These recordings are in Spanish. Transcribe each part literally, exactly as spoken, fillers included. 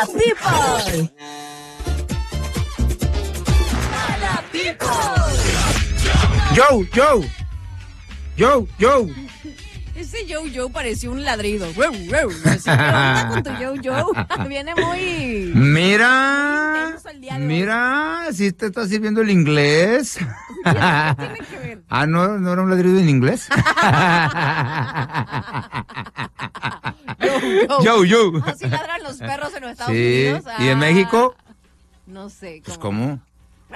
People. Hola, people. Yo, yo. Yo, yo. Ese yo, yo pareció un ladrido. Wow, wow. Así, ¿qué onda con tu yo, yo? Viene muy... Mira. intenso el día de hoy. Mira, si te estás sirviendo el inglés. ¿Qué tiene que ver? Ah, ¿no, no era un ladrido en inglés? Yo, Yo, yo. Así ladran los perros en los Estados Sí, Unidos. ¿y en Ah, México? No sé. Pues, ¿cómo? ¿cómo?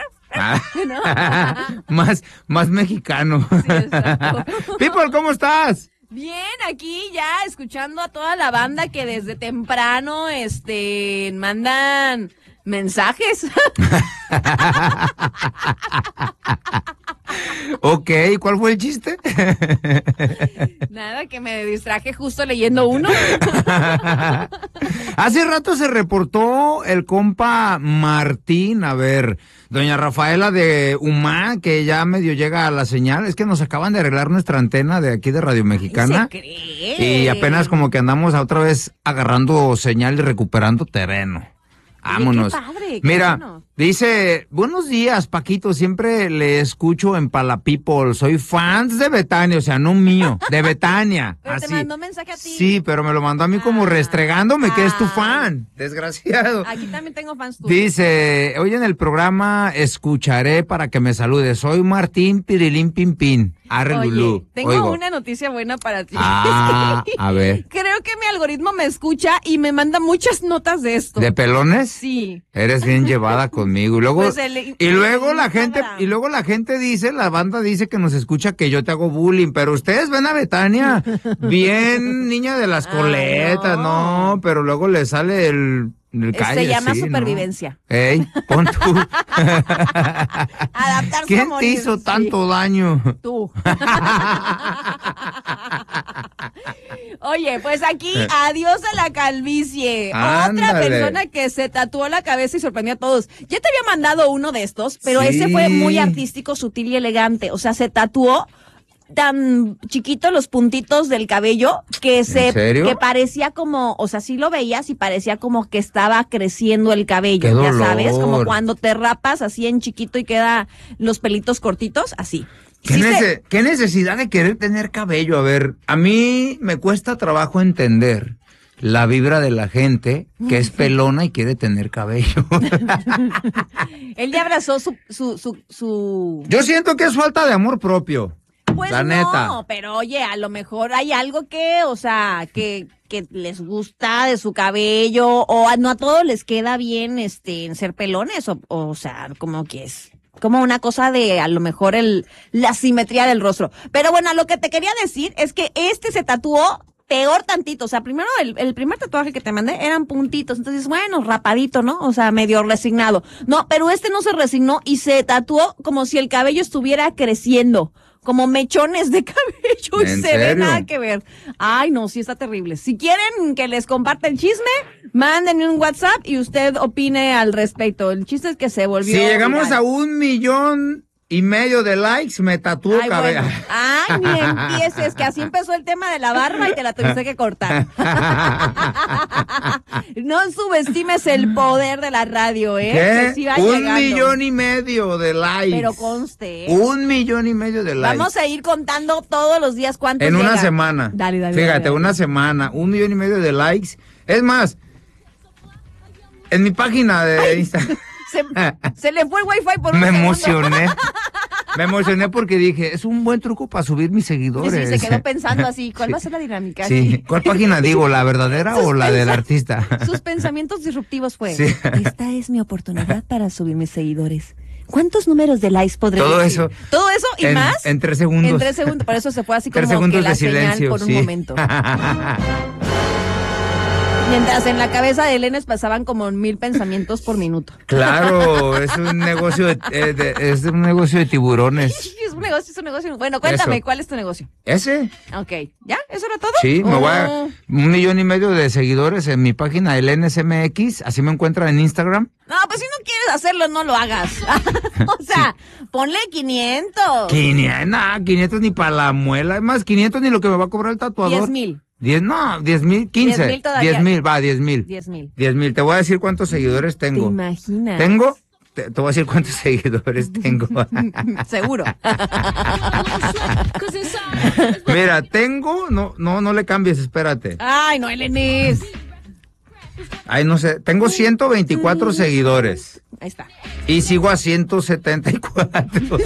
más, más mexicano. Sí, exacto. People, ¿cómo estás? Bien, aquí ya escuchando a toda la banda que desde temprano este mandan mensajes. Ok, ¿cuál fue el chiste? Nada, que me distraje justo leyendo uno. Hace rato se reportó el compa Martín, a ver, doña Rafaela de Humá, que ya medio llega a la señal. Es que nos acaban de arreglar nuestra antena de aquí de Radio Mexicana. ¿Se cree? Y apenas como que andamos otra vez agarrando señal y recuperando terreno. Vámonos. Qué padre, qué Mira, bueno. dice, buenos días, Paquito, siempre le escucho en Pala People, soy fans de Betania, o sea, no mío, de Betania. Pero te así. mandó mensaje a ti. Sí, pero me lo mandó a mí como Ah, restregándome que es tu ay. fan, desgraciado. Aquí también tengo fans tuyos. Dice, hoy en el programa escucharé para que me salude, soy Martín Pirilín Pimpín, arre Oye, Lulú. tengo Oigo. una noticia buena para ti. Ah, a ver, Creo que mi algoritmo me escucha y me manda muchas notas de esto. ¿de pelones? Sí. Eres bien llevada conmigo. Y luego, Pues el- y luego el la gente, Instagram. y luego la gente dice, la banda dice que nos escucha que yo te hago bullying, pero ustedes ven a Betania, bien niña de las Ay, coletas, no. no, pero luego le sale el, el Se calle, llama sí, ¿no? supervivencia. Ey, pon tú. Adaptarse a ¿Quién te morir, hizo sí. tanto daño? Tú. Oye, pues aquí, adiós a la calvicie. Otra Ándale. persona que se tatuó la cabeza y sorprendió a todos. Ya te había mandado uno de estos, pero Sí. ese fue muy artístico, sutil y elegante. O sea, se tatuó tan chiquito los puntitos del cabello que se serio? que parecía como, o sea, sí lo veías y parecía como que estaba creciendo el cabello, ¡Qué ya dolor! sabes, como cuando te rapas así en chiquito y queda los pelitos cortitos, así. ¿Qué, Sí se- nece- qué necesidad de querer tener cabello? A ver, a mí me cuesta trabajo entender la vibra de la gente que es pelona y quiere tener cabello. Él ya abrazó su, su, su, su... Yo siento que es falta de amor propio. Pues la no, neta. pero oye, a lo mejor hay algo que, o sea, que, que les gusta de su cabello, o a, no a todos les queda bien, este, en ser pelones, o, o sea, como que es, como una cosa de, a lo mejor el, la simetría del rostro. Pero bueno, lo que te quería decir es que este se tatuó peor tantito, o sea, primero el, el primer tatuaje que te mandé eran puntitos, entonces bueno, rapadito, ¿no? O sea, medio resignado. No, pero este no se resignó y se tatuó como si el cabello estuviera creciendo, como mechones de cabello y ¿En se ve serio? nada que ver. Ay, no, sí está terrible. Si quieren que les comparta el chisme, mándenme un WhatsApp y usted opine al respecto. El chiste es que se volvió Si llegamos viral. a un millón y medio de likes, me tatúo Ay, cabello. bueno. Ay, ni empieces, que así empezó el tema de la barba y te la tuviste que cortar. No subestimes el poder de la radio, ¿eh? Que sí ¿Qué? va Un llegando. millón y medio de likes. Pero conste, ¿eh? Un millón y medio de likes. Vamos a ir contando todos los días cuántos En una llegan. semana. Dale, dale. Fíjate, dale, dale. una semana, un millón y medio de likes. Es más, en mi página de Instagram Se, se le fue el wifi por un me segundo. emocioné. Me emocioné porque dije, es un buen truco para subir mis Sí, seguidores. sí, se quedó pensando así, ¿cuál Sí. va a ser la dinámica? Sí, ¿cuál página digo? ¿La verdadera o la del artista? Sus pensamientos disruptivos fue, Sí. esta es mi oportunidad para subir mis seguidores. ¿Cuántos números de likes podré Todo decir? eso. ¿Todo eso y en, más? En tres segundos. En tres segundos, por eso se fue así Tres como que segundos la de señal silencio, por un sí. momento. Mientras en la cabeza de Elenes pasaban como mil pensamientos por minuto. Claro, es un negocio de, eh, de- es un negocio de tiburones. Es un negocio, es un negocio. Bueno, cuéntame, Eso. ¿cuál es tu negocio? ¿Ese? Ok, ¿ya? ¿Eso era todo? Sí, me voy a Oh. un millón y medio de seguidores en mi página el N S M X, así me encuentran en Instagram. No, pues si no quieres hacerlo, no lo hagas. O sea, ponle quinientos. quinientos, nah, quinientos ni para la muela, es más, quinientos ni lo que me va a cobrar el tatuador. diez mil. Diez, no, diez mil, quince. Diez mil todavía. Diez mil, va, diez mil. Diez mil. Diez mil. Te voy a decir cuántos seguidores tengo. ¿Te imaginas? ¿Tengo? Te, te voy a decir cuántos seguidores tengo. Seguro. Mira, tengo, no, no, no le cambies, espérate. Ay, no, Elenis. Ay, no sé, tengo ciento veinticuatro seguidores. Ahí está. Y sigo a ciento setenta y cuatro.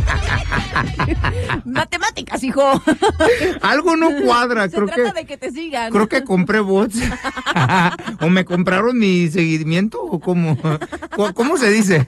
Matemáticas, hijo. Algo no cuadra, Se creo trata que. de que te sigan. Creo que compré bots. O me compraron mi seguimiento, o cómo. ¿Cómo se dice?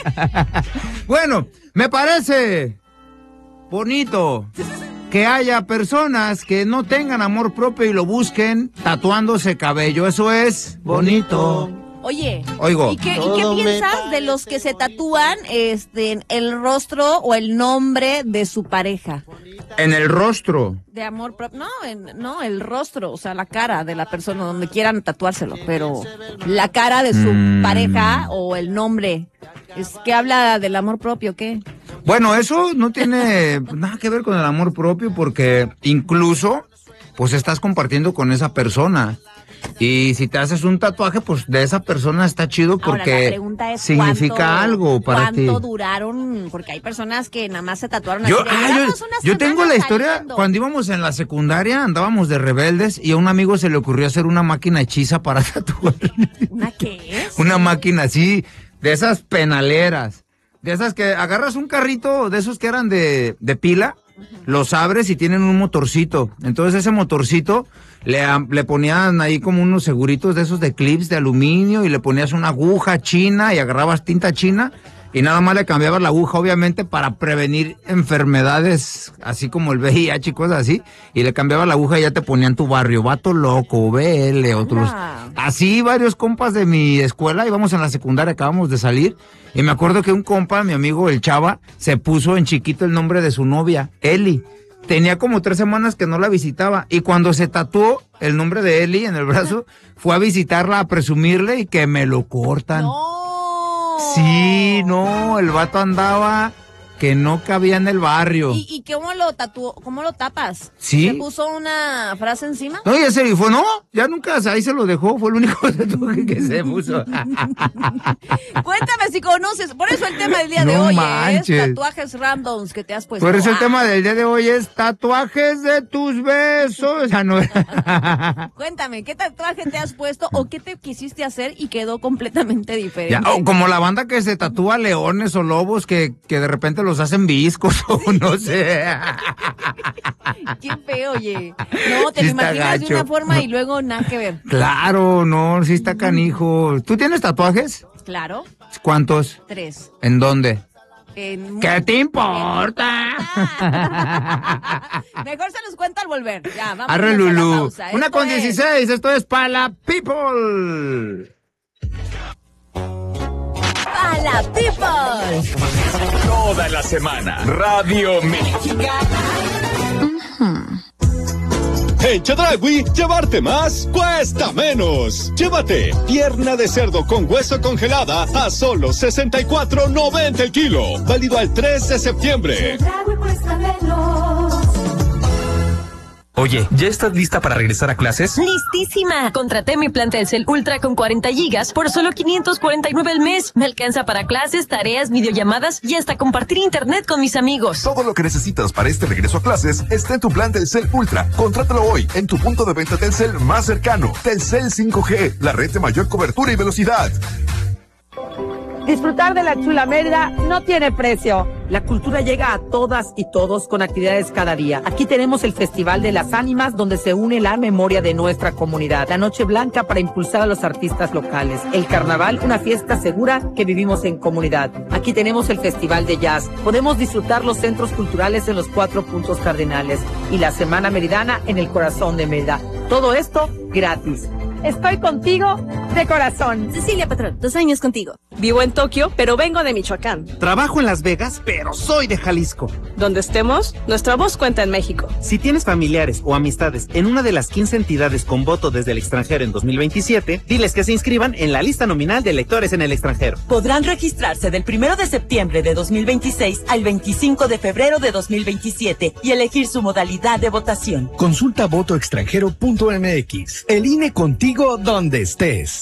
Bueno, me parece bonito que haya personas que no tengan amor propio y lo busquen tatuándose cabello. Eso es bonito. Oye, Oigo. ¿y qué, ¿y qué piensas de los que se tatúan este el rostro o el nombre de su pareja? En el rostro. De amor propio. No, en- no, el rostro, o sea, la cara de la persona, donde quieran tatuárselo, pero la cara de su Mm. pareja o el nombre. Es que habla del amor propio, ¿qué? Bueno, eso no tiene nada que ver con el amor propio porque incluso, pues estás compartiendo con esa persona. Y si te haces un tatuaje, pues de esa persona está chido Ahora, porque la pregunta es significa cuánto- algo para ti. ¿Cuánto duraron? Porque hay personas que nada más se tatuaron Yo, así de, ah, yo, "Llevamos una yo tengo semana la historia, saliendo". cuando íbamos en la secundaria, andábamos de rebeldes y a un amigo se le ocurrió hacer una máquina hechiza para tatuar. ¿Una qué es? Una máquina así, de esas penaleras, de esas que agarras un carrito, de esos que eran de, de pila, los abres y tienen un motorcito. Entonces ese motorcito le, am- le ponían ahí como unos seguritos de esos de clips de aluminio y le ponías una aguja china y agarrabas tinta china y nada más le cambiabas la aguja, obviamente, para prevenir enfermedades así como el V I H y cosas así, y le cambiabas la aguja y ya te ponían tu barrio, vato loco, B L, otros. Anda. Así varios compas de mi escuela, íbamos en la secundaria, acabamos de salir, y me acuerdo que un compa, mi amigo el Chava, se puso en chiquito el nombre de su novia, Eli. Tenía como tres semanas que no la visitaba, y cuando se tatuó el nombre de Eli en el brazo, fue a visitarla, a presumirle, y que me lo cortan. No. Sí, no, el vato andaba que no cabía en el barrio. ¿Y, y cómo lo tatuó? ¿Cómo lo tapas? Sí. ¿Se puso una frase encima? No, y ese fue, no, ya nunca, ahí se lo dejó, fue el único tatuaje que se puso. Cuéntame si conoces. Por eso el tema del día de No hoy manches. es tatuajes randoms que te has puesto. Por eso el Ah, tema del día de hoy es tatuajes de tus besos. Ah, no. Cuéntame, ¿qué tatuaje te has puesto o qué te quisiste hacer y quedó completamente diferente? Ya, o como la banda que se tatúa leones o lobos que, que de repente los hacen viscos o no sé. Qué feo, oye. No, te Sí lo está imaginas de gacho. una forma y luego nada que ver. Claro, no, sí está canijo. ¿Tú tienes tatuajes? Claro, ¿Cuántos? tres. ¿En dónde? En- ¿Qué te importa? Mejor se los cuento al volver. Ya, vamos Arre a la Lulú. pausa. Una Esto con es- dieciséis, esto es para la people. ¡A la people! Toda la semana, Radio Mexicana. En Chedraui, llevarte más cuesta menos. Llévate pierna de cerdo con hueso congelada a solo sesenta y cuatro noventa el kilo. Válido al tres de septiembre. Oye, ¿ya estás lista para regresar a clases? ¡Listísima! Contraté mi plan Telcel Ultra con cuarenta gigas por solo quinientos cuarenta y nueve al mes. Me alcanza para clases, tareas, videollamadas y hasta compartir internet con mis amigos. Todo lo que necesitas para este regreso a clases está en tu plan Telcel Ultra. Contrátalo hoy en tu punto de venta Telcel más cercano. Telcel cinco G, la red de mayor cobertura y velocidad. Disfrutar de la chula Mérida no tiene precio. La cultura llega a todas y todos con actividades cada día. Aquí tenemos el Festival de las Ánimas, donde se une la memoria de nuestra comunidad. La Noche Blanca para impulsar a los artistas locales. El Carnaval, una fiesta segura que vivimos en comunidad. Aquí tenemos el Festival de Jazz. Podemos disfrutar los centros culturales en los cuatro puntos cardinales. Y la Semana Meridana en el corazón de Mérida. Todo esto gratis. Estoy contigo de corazón. Cecilia Patrón, dos años contigo. Vivo en Tokio, pero vengo de Michoacán. Trabajo en Las Vegas, pero soy de Jalisco. Donde estemos, nuestra voz cuenta en México. Si tienes familiares o amistades en una de las quince entidades con voto desde el extranjero en dos mil veintisiete, diles que se inscriban en la lista nominal de electores en el extranjero. Podrán registrarse del primero de septiembre de dos mil veintiséis al veinticinco de febrero de dos mil veintisiete y elegir su modalidad de votación. Consulta voto extranjero punto m x. El I N E contigo donde estés.